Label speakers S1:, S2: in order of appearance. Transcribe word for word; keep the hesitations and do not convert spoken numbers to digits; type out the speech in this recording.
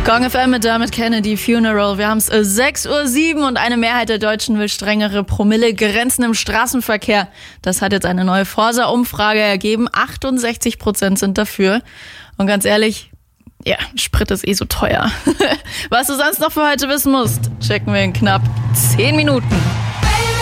S1: Gong F M mit damit Kennedy Funeral. Wir haben es sechs Uhr sieben und eine Mehrheit der Deutschen will strengere Promillegrenzen im Straßenverkehr. Das hat jetzt eine neue Forsa-Umfrage ergeben. achtundsechzig Prozent sind dafür. Und ganz ehrlich, ja, Sprit ist eh so teuer. Was du sonst noch für heute wissen musst, checken wir in knapp zehn Minuten.